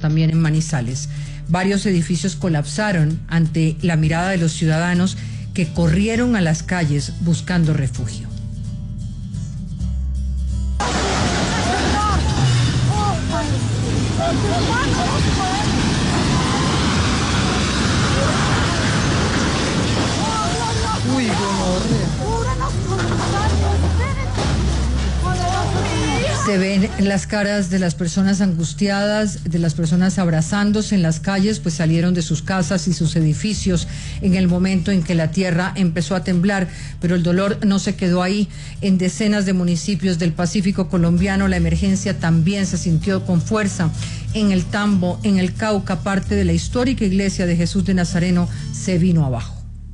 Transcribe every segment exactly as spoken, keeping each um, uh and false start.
también en Manizales. Varios edificios colapsaron ante la mirada de los ciudadanos que corrieron a las calles buscando refugio. Uy, Se ven las caras de las personas angustiadas, de las personas abrazándose en las calles, pues salieron de sus casas y sus edificios en el momento en que la tierra empezó a temblar, pero el dolor no se quedó ahí. En decenas de municipios del Pacífico colombiano la emergencia también se sintió con fuerza. En el Tambo, en el Cauca, parte de la histórica iglesia de Jesús de Nazareno se vino abajo.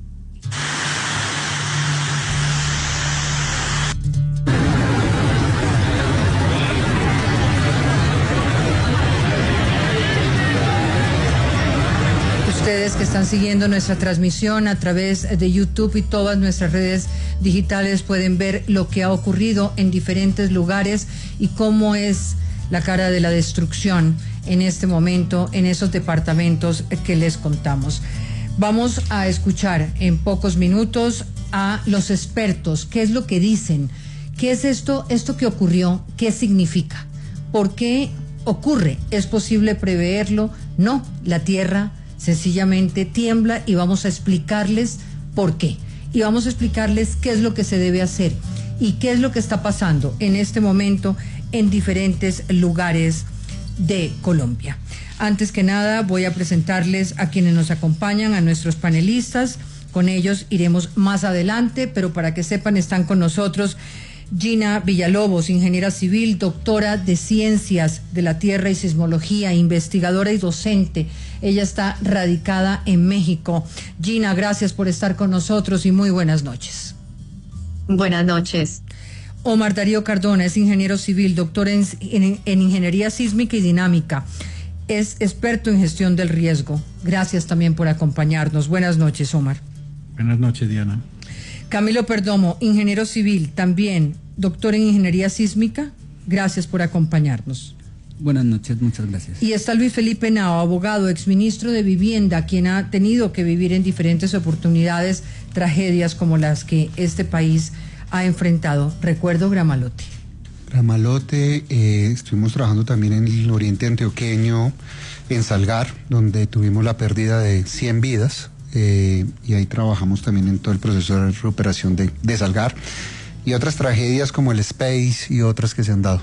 Ustedes que están siguiendo nuestra transmisión a través de YouTube y todas nuestras redes digitales pueden ver lo que ha ocurrido en diferentes lugares y cómo es la cara de la destrucción en este momento en esos departamentos que les contamos. Vamos a escuchar en pocos minutos a los expertos, qué es lo que dicen, qué es esto, esto que ocurrió, qué significa, por qué ocurre, es posible preverlo, no, la tierra sencillamente tiembla y vamos a explicarles por qué. Y vamos a explicarles qué es lo que se debe hacer y qué es lo que está pasando en este momento en diferentes lugares de Colombia. Antes que nada, voy a presentarles a quienes nos acompañan, a nuestros panelistas. Con ellos iremos más adelante, pero para que sepan, están con nosotros Gina Villalobos, ingeniera civil, doctora de Ciencias de la Tierra y Sismología, investigadora y docente. Ella está radicada en México. Gina, gracias por estar con nosotros y muy buenas noches. Buenas noches. Omar Darío Cardona es ingeniero civil, doctor en, en, en Ingeniería Sísmica y Dinámica. Es experto en gestión del riesgo. Gracias también por acompañarnos. Buenas noches, Omar. Buenas noches, Diana. Camilo Perdomo, ingeniero civil, también doctor en Ingeniería Sísmica. Gracias por acompañarnos. Buenas noches, muchas gracias. Y está Luis Felipe Nao, abogado, exministro de Vivienda, quien ha tenido que vivir en diferentes oportunidades tragedias como las que este país ha enfrentado. Recuerdo Gramalote. Gramalote, eh, estuvimos trabajando también en el oriente antioqueño, en Salgar, donde tuvimos la pérdida de cien vidas. Eh, y ahí trabajamos también en todo el proceso de recuperación de, de Salgar y otras tragedias como el Space y otras que se han dado.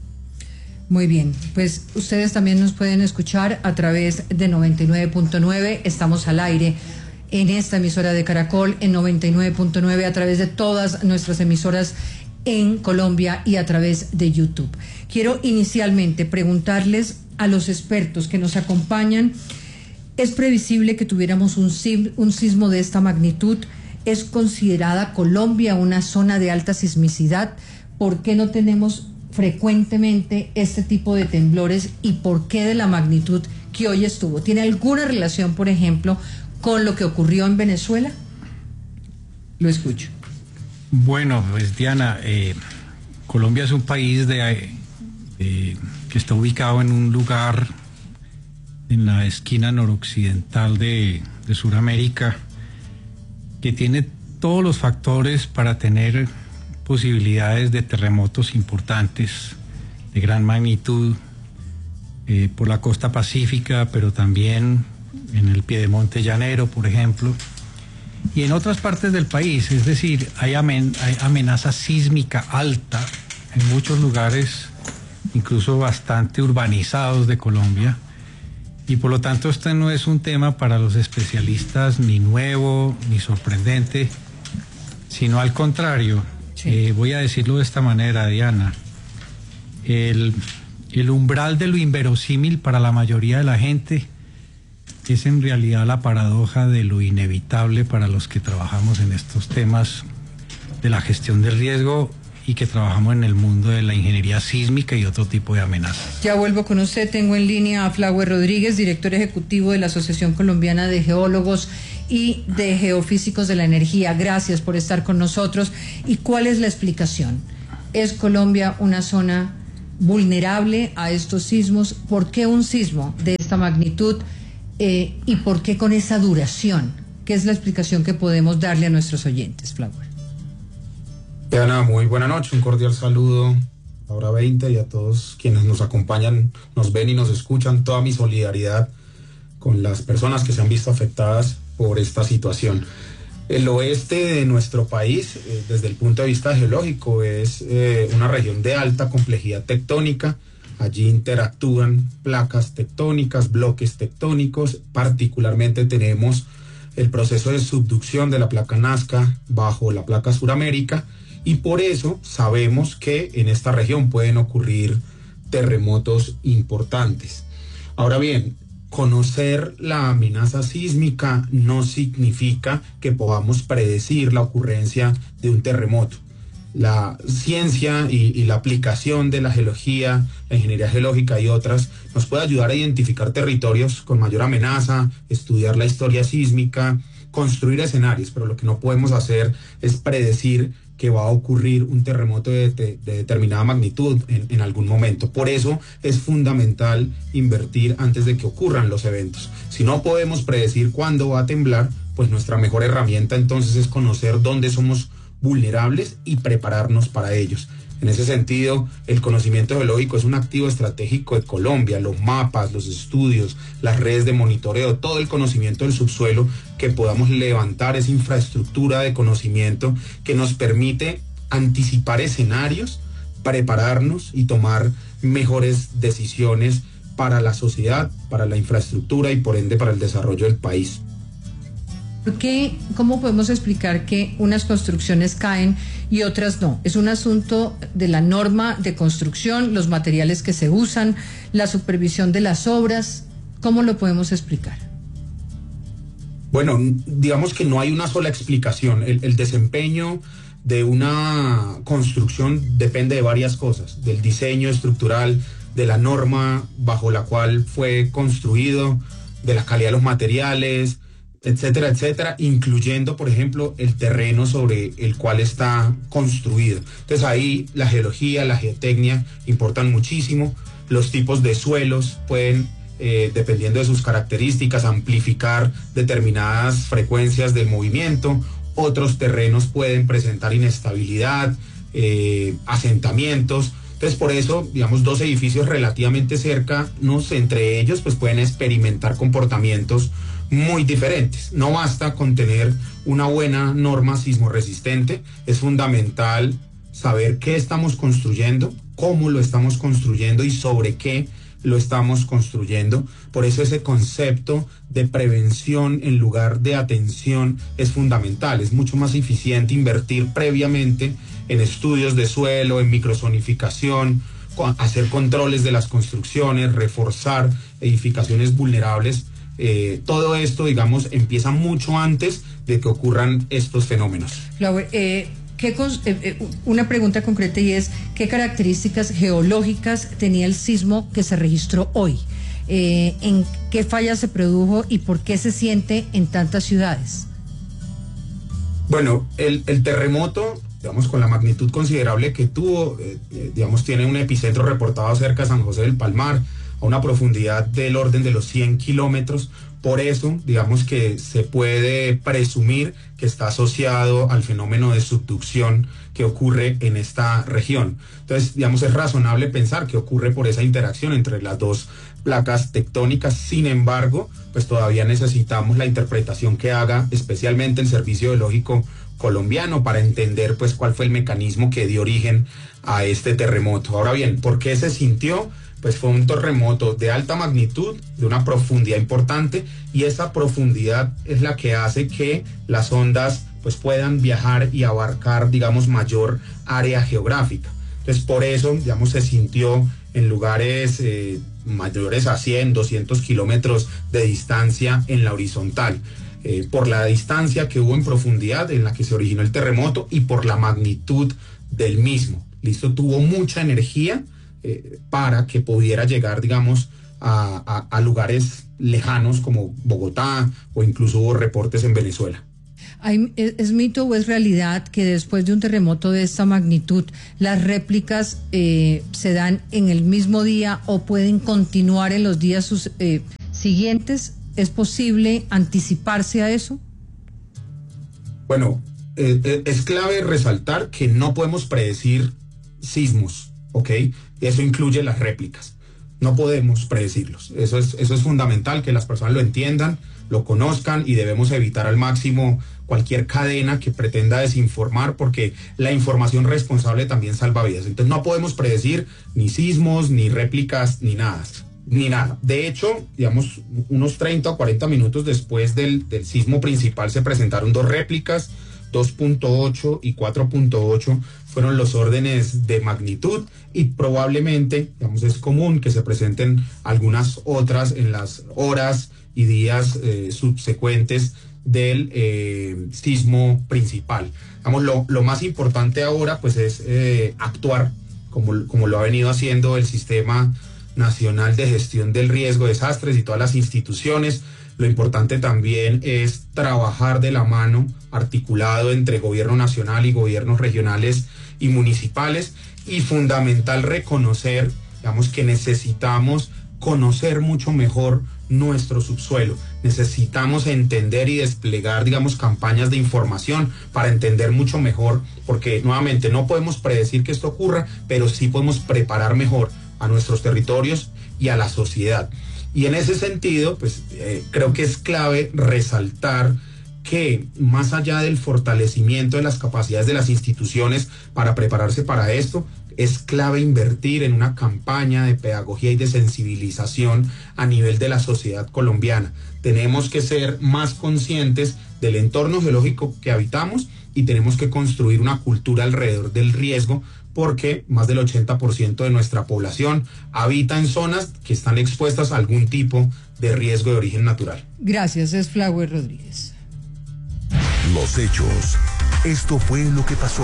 Muy bien, pues ustedes también nos pueden escuchar a través de noventa y nueve punto nueve, estamos al aire en esta emisora de Caracol, en noventa y nueve punto nueve, a través de todas nuestras emisoras en Colombia y a través de YouTube. Quiero inicialmente preguntarles a los expertos que nos acompañan, ¿es previsible que tuviéramos un, un sismo de esta magnitud? ¿Es considerada Colombia una zona de alta sismicidad? ¿Por qué no tenemos frecuentemente este tipo de temblores y por qué de la magnitud que hoy estuvo? ¿Tiene alguna relación, por ejemplo, con lo que ocurrió en Venezuela? Lo escucho. Bueno, pues Diana, eh, Colombia es un país de, eh, que está ubicado en un lugar en la esquina noroccidental de, de Sudamérica, que tiene todos los factores para tener posibilidades de terremotos importantes, de gran magnitud, eh, por la costa pacífica, pero también en el piedemonte llanero, por ejemplo, y en otras partes del país. Es decir, hay, amen, hay amenaza sísmica alta en muchos lugares, incluso bastante urbanizados de Colombia. Y por lo tanto este no es un tema para los especialistas ni nuevo ni sorprendente, sino al contrario. Sí. Eh, voy a decirlo de esta manera, Diana. El, el umbral de lo inverosímil para la mayoría de la gente es en realidad la paradoja de lo inevitable para los que trabajamos en estos temas de la gestión del riesgo y que trabajamos en el mundo de la ingeniería sísmica y otro tipo de amenazas. Ya vuelvo con usted, tengo en línea a Flauer Rodríguez, director ejecutivo de la Asociación Colombiana de Geólogos y de Geofísicos de la Energía. Gracias por estar con nosotros. ¿Y cuál es la explicación? ¿Es Colombia una zona vulnerable a estos sismos. ¿Por qué un sismo de esta magnitud eh, y por qué con esa duración? ¿Qué es la explicación que podemos darle a nuestros oyentes, Flower? Diana, muy buena noche, un cordial saludo a Hora veinte y a todos quienes nos acompañan, nos ven y nos escuchan. Toda mi solidaridad con las personas que se han visto afectadas por esta situación. El oeste de nuestro país, eh, desde el punto de vista geológico, es eh, una región de alta complejidad tectónica. Allí interactúan placas tectónicas, bloques tectónicos. Particularmente tenemos el proceso de subducción de la placa Nazca bajo la placa Suramérica, y por eso sabemos que en esta región pueden ocurrir terremotos importantes. Ahora bien, conocer la amenaza sísmica no significa que podamos predecir la ocurrencia de un terremoto. La ciencia y, y la aplicación de la geología, la ingeniería geológica y otras nos puede ayudar a identificar territorios con mayor amenaza, estudiar la historia sísmica, construir escenarios, pero lo que no podemos hacer es predecir que va a ocurrir un terremoto de, de, de determinada magnitud en, en algún momento. Por eso es fundamental invertir antes de que ocurran los eventos. Si no podemos predecir cuándo va a temblar, pues nuestra mejor herramienta entonces es conocer dónde somos vulnerables y prepararnos para ellos. En ese sentido, el conocimiento geológico es un activo estratégico de Colombia. Los mapas, los estudios, las redes de monitoreo, todo el conocimiento del subsuelo, que podamos levantar esa infraestructura de conocimiento que nos permite anticipar escenarios, prepararnos y tomar mejores decisiones para la sociedad, para la infraestructura y por ende para el desarrollo del país. ¿Por qué? ¿Cómo podemos explicar que unas construcciones caen y otras no? Es un asunto de la norma de construcción, los materiales que se usan, la supervisión de las obras. ¿Cómo lo podemos explicar? Bueno, digamos que no hay una sola explicación. El, el desempeño de una construcción depende de varias cosas, del diseño estructural, de la norma bajo la cual fue construido, de la calidad de los materiales, etcétera, etcétera, incluyendo, por ejemplo, el terreno sobre el cual está construido. Entonces ahí la geología, la geotecnia importan muchísimo. Los tipos de suelos pueden, eh, dependiendo de sus características, amplificar determinadas frecuencias del movimiento. Otros terrenos pueden presentar inestabilidad, eh, asentamientos. Entonces, por eso, digamos, dos edificios relativamente cercanos entre ellos, pues pueden experimentar comportamientos muy diferentes. No basta con tener una buena norma sismorresistente, es fundamental saber qué estamos construyendo, cómo lo estamos construyendo y sobre qué lo estamos construyendo. Por eso ese concepto de prevención en lugar de atención es fundamental. Es mucho más eficiente invertir previamente en estudios de suelo, en microzonificación, hacer controles de las construcciones, reforzar edificaciones vulnerables. Eh, todo esto, digamos, empieza mucho antes de que ocurran estos fenómenos. Flower, eh, ¿qué, eh, eh, una pregunta concreta, y es, ¿qué características geológicas tenía el sismo que se registró hoy? Eh, ¿En qué falla se produjo y por qué se siente en tantas ciudades? Bueno, el, el terremoto, digamos, con la magnitud considerable que tuvo, eh, eh, digamos, tiene un epicentro reportado cerca de San José del Palmar, a una profundidad del orden de los cien kilómetros. Por eso, digamos que se puede presumir que está asociado al fenómeno de subducción que ocurre en esta región. Entonces, digamos, es razonable pensar que ocurre por esa interacción entre las dos placas tectónicas. Sin embargo, pues todavía necesitamos la interpretación que haga especialmente el Servicio Geológico colombiano para entender pues cuál fue el mecanismo que dio origen a este terremoto. Ahora bien, ¿por qué se sintió? Pues fue un terremoto de alta magnitud, de una profundidad importante, y esa profundidad es la que hace que las ondas pues puedan viajar y abarcar, digamos, mayor área geográfica. Entonces, por eso, digamos, se sintió en lugares eh, mayores a cien, doscientos kilómetros de distancia en la horizontal, eh, por la distancia que hubo en profundidad en la que se originó el terremoto y por la magnitud del mismo. Listo, tuvo mucha energía Eh, para que pudiera llegar, digamos, a, a, a lugares lejanos como Bogotá, o incluso hubo reportes en Venezuela. ¿Hay, es, ¿Es mito o es realidad que después de un terremoto de esta magnitud las réplicas eh, se dan en el mismo día o pueden continuar en los días sus, eh, siguientes? ¿Es posible anticiparse a eso? Bueno, eh, es clave resaltar que no podemos predecir sismos, ¿ok? Eso incluye las réplicas. No podemos predecirlos. Eso es, eso es fundamental, que las personas lo entiendan, lo conozcan, y debemos evitar al máximo cualquier cadena que pretenda desinformar, porque la información responsable también salva vidas. Entonces no podemos predecir ni sismos, ni réplicas, ni nada. Ni nada. De hecho, digamos, unos treinta o cuarenta minutos después del, del sismo principal se presentaron dos réplicas, dos punto ocho y cuatro punto ocho fueron los órdenes de magnitud, y probablemente, digamos, es común que se presenten algunas otras en las horas y días eh, subsecuentes del eh, sismo principal. Digamos, lo, lo más importante ahora pues es eh, actuar como, como lo ha venido haciendo el Sistema Nacional de Gestión del Riesgo de Desastres y todas las instituciones. Lo importante también es trabajar de la mano, articulado entre gobierno nacional y gobiernos regionales y municipales, y fundamental reconocer, digamos, que necesitamos conocer mucho mejor nuestro subsuelo. Necesitamos entender y desplegar, digamos, campañas de información para entender mucho mejor, porque nuevamente no podemos predecir que esto ocurra, pero sí podemos preparar mejor a nuestros territorios y a la sociedad. Y en ese sentido, pues eh, creo que es clave resaltar que más allá del fortalecimiento de las capacidades de las instituciones para prepararse para esto, es clave invertir en una campaña de pedagogía y de sensibilización a nivel de la sociedad colombiana. Tenemos que ser más conscientes del entorno geológico que habitamos, y tenemos que construir una cultura alrededor del riesgo, porque más del ochenta por ciento de nuestra población habita en zonas que están expuestas a algún tipo de riesgo de origen natural. Gracias, es Flower Rodríguez. Los hechos. Esto fue lo que pasó.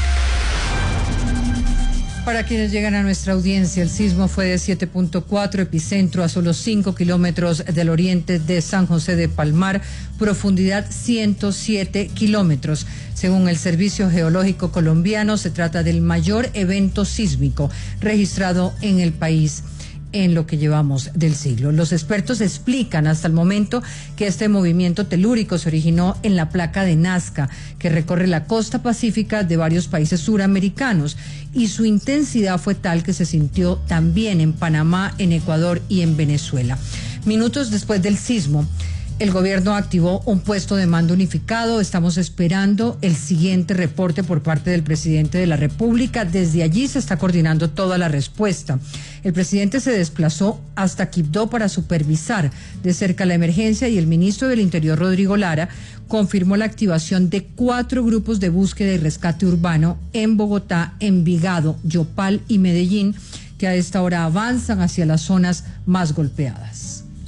Para quienes llegan a nuestra audiencia, el sismo fue de siete punto cuatro, epicentro a solo cinco kilómetros del oriente de San José de Palmar, profundidad ciento siete kilómetros. Según el Servicio Geológico Colombiano, se trata del mayor evento sísmico registrado en el país en lo que llevamos del siglo. Los expertos explican hasta el momento que este movimiento telúrico se originó en la placa de Nazca, que recorre la costa pacífica de varios países suramericanos, y su intensidad fue tal que se sintió también en Panamá, en Ecuador y en Venezuela. Minutos después del sismo, el gobierno activó un puesto de mando unificado. Estamos esperando el siguiente reporte por parte del presidente de la República. Desde allí se está coordinando toda la respuesta. El presidente se desplazó hasta Quibdó para supervisar de cerca la emergencia, y el ministro del Interior, Rodrigo Lara, confirmó la activación de cuatro grupos de búsqueda y rescate urbano en Bogotá, Envigado, Yopal y Medellín, que a esta hora avanzan hacia las zonas más golpeadas.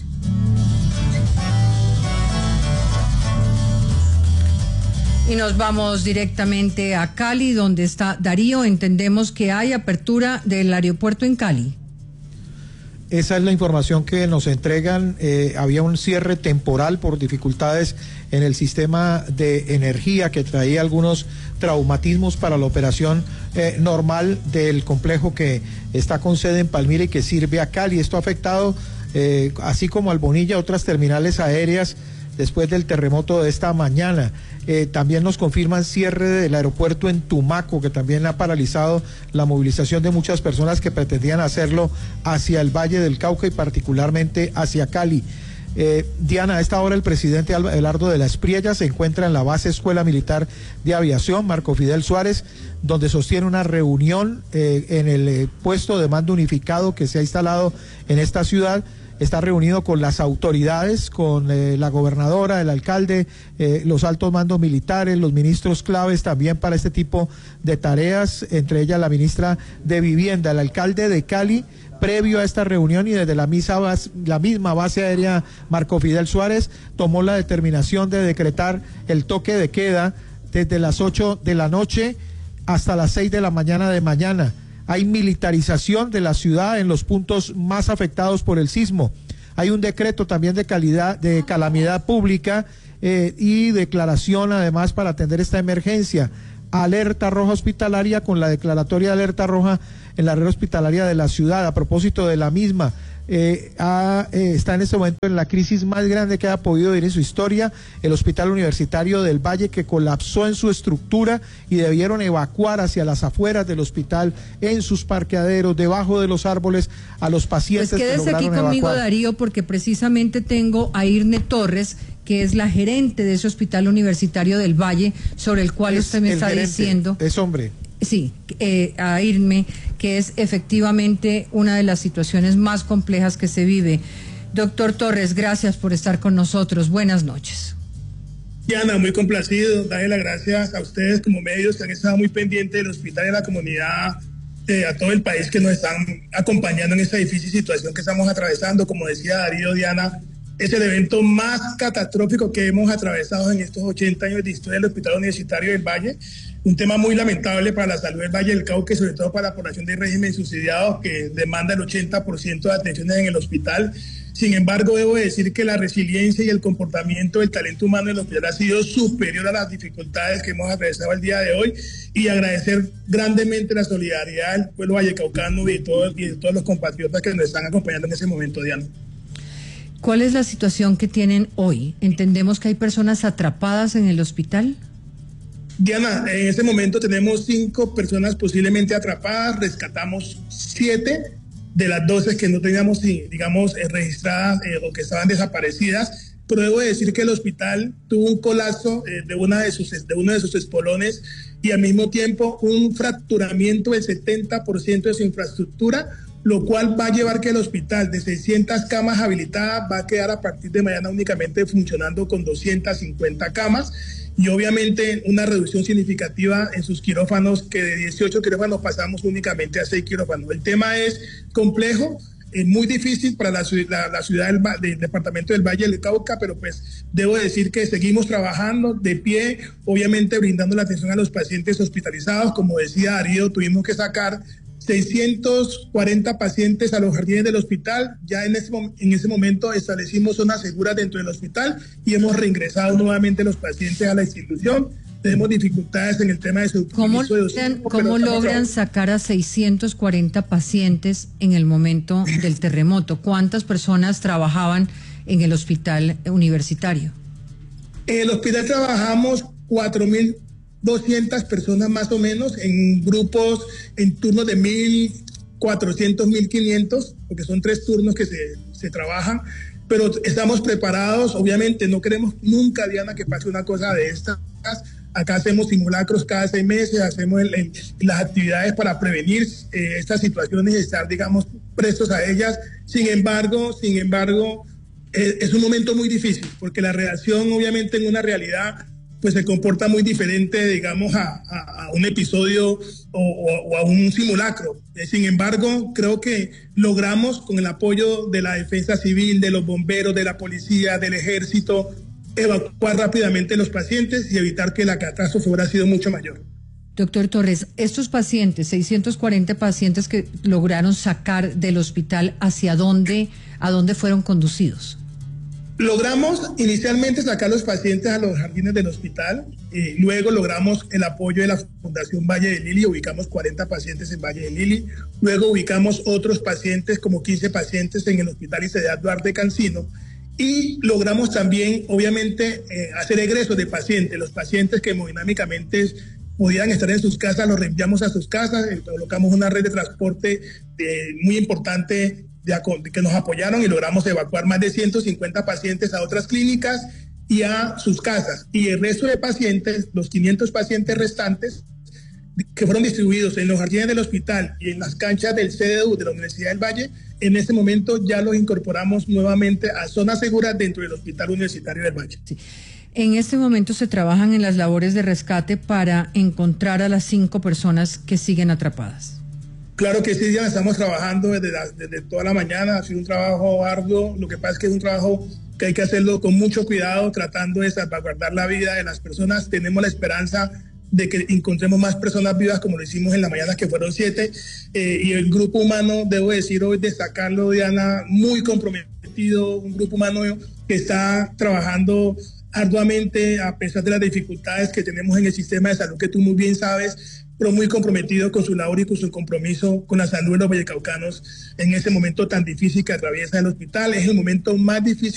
Y nos vamos directamente a Cali, donde está Darío. Entendemos que hay apertura del aeropuerto en Cali. Esa es la información que nos entregan. Eh, había un cierre temporal por dificultades en el sistema de energía que traía algunos traumatismos para la operación eh, normal del complejo que está con sede en Palmira y que sirve a Cali. Esto ha afectado, eh, así como al Bonilla, otras terminales aéreas después del terremoto de esta mañana. Eh, también nos confirman cierre del aeropuerto en Tumaco, que también ha paralizado la movilización de muchas personas que pretendían hacerlo hacia el Valle del Cauca y particularmente hacia Cali. Eh, Diana, a esta hora el presidente Abelardo de la Espriella se encuentra en la base Escuela Militar de Aviación Marco Fidel Suárez, donde sostiene una reunión eh, en el eh, puesto de mando unificado que se ha instalado en esta ciudad. Está reunido con las autoridades, con eh, la gobernadora, el alcalde, eh, los altos mandos militares, los ministros claves también para este tipo de tareas, entre ellas la ministra de Vivienda. El alcalde de Cali, previo a esta reunión y desde la, misa base, la misma base aérea Marco Fidel Suárez, tomó la determinación de decretar el toque de queda desde las ocho de la noche hasta las seis de la mañana de mañana. Hay militarización de la ciudad en los puntos más afectados por el sismo. Hay un decreto también de calidad, de calamidad pública eh, y declaración además para atender esta emergencia. Alerta roja hospitalaria con la declaratoria de alerta roja en la red hospitalaria de la ciudad. A propósito de la misma, eh, ha, eh, está en este momento en la crisis más grande que ha podido vivir en su historia, el Hospital Universitario del Valle, que colapsó en su estructura y debieron evacuar hacia las afueras del hospital, en sus parqueaderos, debajo de los árboles, a los pacientes. Pues quédese que aquí lograron conmigo, evacuar. Darío, porque precisamente tengo a Irne Torres, que es la gerente de ese Hospital Universitario del Valle, sobre el cual Es usted me el está gerente, diciendo. Es hombre. Sí, eh, a Irme, que es efectivamente una de las situaciones más complejas que se vive. Doctor Torres, gracias por estar con nosotros. Buenas noches. Diana, muy complacido. Darle las gracias a ustedes como medios que han estado muy pendientes del hospital y a la comunidad, eh, a todo el país que nos están acompañando en esta difícil situación que estamos atravesando. Como decía Darío, Diana, es el evento más catastrófico que hemos atravesado en estos ochenta años de historia del Hospital Universitario del Valle. Un tema muy lamentable para la salud del Valle del Cauca y sobre todo para la población de régimen subsidiado, que demanda el ochenta por ciento de atenciones en el hospital. Sin embargo, debo decir que la resiliencia y el comportamiento del talento humano del hospital ha sido superior a las dificultades que hemos atravesado el día de hoy, y agradecer grandemente la solidaridad del pueblo vallecaucano y de todos, y de todos los compatriotas que nos están acompañando en ese momento, Diana. ¿Cuál es la situación que tienen hoy? ¿Entendemos que hay personas atrapadas en el hospital? Diana, en este momento tenemos cinco personas posiblemente atrapadas, rescatamos siete de las doce que no teníamos, digamos, registradas eh, o que estaban desaparecidas, pero debo decir que el hospital tuvo un colapso eh, de, una de, sus, de uno de sus espolones y al mismo tiempo un fracturamiento del setenta por ciento de su infraestructura, lo cual va a llevar que el hospital de seiscientas camas habilitadas va a quedar a partir de mañana únicamente funcionando con doscientas cincuenta camas, y obviamente una reducción significativa en sus quirófanos, que de dieciocho quirófanos pasamos únicamente a seis quirófanos. El tema es complejo, es muy difícil para la, la, la ciudad del, del departamento del Valle del Cauca, pero pues debo decir que seguimos trabajando de pie, obviamente brindando la atención a los pacientes hospitalizados. Como decía Darío, tuvimos que sacar seiscientos cuarenta pacientes a los jardines del hospital. Ya en ese, en ese momento establecimos zonas seguras dentro del hospital y hemos reingresado nuevamente los pacientes a la institución. Tenemos dificultades en el tema de su ¿Cómo, de logran, ¿cómo logran sacar a seiscientos cuarenta pacientes en el momento del terremoto? ¿Cuántas personas trabajaban en el hospital universitario? En el hospital trabajamos cuatro mil doscientas personas más o menos, en grupos, en turnos de mil cuatrocientos, mil quinientos, porque son tres turnos que se, se trabajan, pero estamos preparados. Obviamente no queremos nunca, Diana, que pase una cosa de estas. Acá hacemos simulacros cada seis meses, hacemos el, el, las actividades para prevenir eh, estas situaciones y estar, digamos, prestos a ellas. Sin embargo, sin embargo, eh, es un momento muy difícil, porque la reacción, obviamente, en una realidad pues se comporta muy diferente, digamos, a, a, a un episodio o, o, o a un simulacro. Eh, sin embargo, creo que logramos, con el apoyo de la defensa civil, de los bomberos, de la policía, del ejército, evacuar rápidamente los pacientes y evitar que la catástrofe hubiera sido mucho mayor. Doctor Torres, estos pacientes, seiscientos cuarenta pacientes que lograron sacar del hospital, ¿hacia dónde, a dónde fueron conducidos? Logramos inicialmente sacar los pacientes a los jardines del hospital, y luego logramos el apoyo de la Fundación Valle de Lili, ubicamos cuarenta pacientes en Valle de Lili, luego ubicamos otros pacientes, como quince pacientes en el Hospital Icedad Duarte Cancino, y logramos también, obviamente, eh, hacer egresos de pacientes. Los pacientes que hemodinámicamente podían estar en sus casas, los reenviamos a sus casas, eh, colocamos una red de transporte eh, muy importante que nos apoyaron y logramos evacuar más de ciento cincuenta pacientes a otras clínicas y a sus casas. Y el resto de pacientes, los quinientos pacientes restantes, que fueron distribuidos en los jardines del hospital y en las canchas del C D U de la Universidad del Valle, en este momento ya los incorporamos nuevamente a zonas seguras dentro del Hospital Universitario del Valle. Sí. En este momento se trabajan en las labores de rescate para encontrar a las cinco personas que siguen atrapadas. Claro que sí, ya estamos trabajando desde, la, desde toda la mañana. Ha sido un trabajo arduo. Lo que pasa es que es un trabajo que hay que hacerlo con mucho cuidado, tratando de salvaguardar la vida de las personas. Tenemos la esperanza de que encontremos más personas vivas, como lo hicimos en la mañana, que fueron siete. Eh, y el grupo humano, debo decir hoy, destacarlo, Diana, muy comprometido comprometido, un grupo humano que está trabajando arduamente a pesar de las dificultades que tenemos en el sistema de salud, que tú muy bien sabes, pero muy comprometido con su labor y con su compromiso con la salud de los vallecaucanos en ese momento tan difícil que atraviesa el hospital. Es el momento más difícil